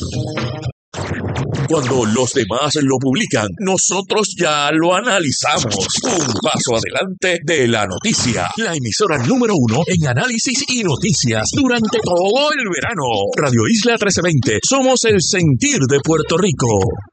Cuando los demás lo publican, nosotros ya lo analizamos. Un paso adelante de la noticia. La emisora número 1 en análisis y noticias durante todo el verano. Radio Isla 1320. Somos el sentir de Puerto Rico.